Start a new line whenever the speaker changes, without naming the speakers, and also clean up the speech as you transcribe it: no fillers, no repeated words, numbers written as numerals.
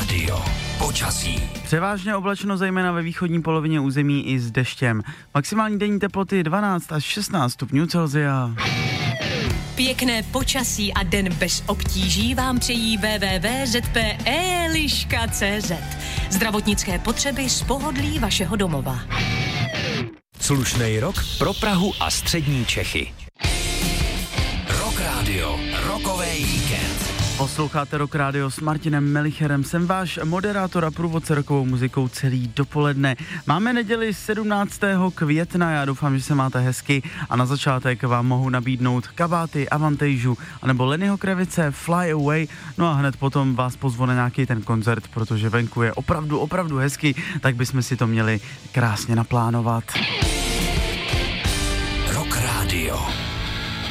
Radio. Počasí.
Převážně oblačno, zejména ve východní polovině území i s deštěm. Maximální denní teploty 12 až 16 stupňů Celsia.
Pěkné počasí a den bez obtíží vám přejí www.zpe.liška.cz. Zdravotnické potřeby z pohodlí vašeho domova.
Slušnej rok pro Prahu a střední Čechy. Rock Radio, rokový víkend.
Posloucháte Rock Radio s Martinem Melicherem, jsem váš moderátor a průvodce rokovou muzikou celý dopoledne. Máme neděli 17. května, já doufám, že se máte hezky a na začátek vám mohu nabídnout kabáty, Avantageu anebo Lennyho Kravice, Fly Away, no a hned potom vás pozvu na nějaký ten koncert, protože venku je opravdu hezky, tak bychom si to měli krásně naplánovat.